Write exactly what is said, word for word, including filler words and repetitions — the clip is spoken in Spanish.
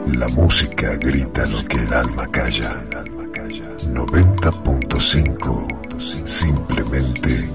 La música grita lo que el alma calla. noventa punto cinco. Simplemente